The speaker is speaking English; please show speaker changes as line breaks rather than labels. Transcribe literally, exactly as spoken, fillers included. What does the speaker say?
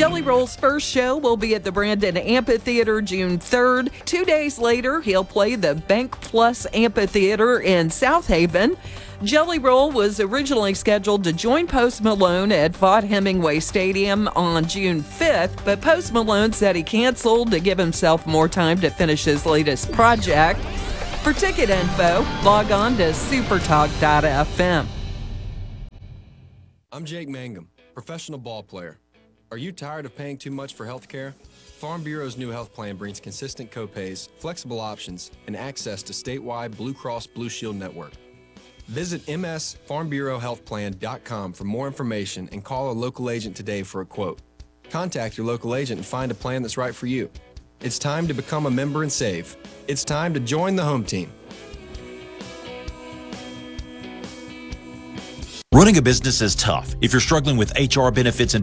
Jelly Roll's first show will be at the Brandon Amphitheater June third. Two days later, he'll play the Bank Plus Amphitheater in South Haven. Jelly Roll was originally scheduled to join Post Malone at Vaught Hemingway Stadium on June fifth, but Post Malone said he canceled to give himself more time to finish his latest project. For ticket info, log on to supertalk dot f m.
I'm Jake Mangum, professional ball player. Are you tired of paying too much for health care? Farm Bureau's new health plan brings consistent copays, flexible options, and access to statewide Blue Cross Blue Shield network. Visit m s farm bureau health plan dot com for more information and call a local agent today for a quote. Contact your local agent and find a plan that's right for you. It's time to become a member and save. It's time to join the home team.
Running a business is tough. If you're struggling with H R benefits and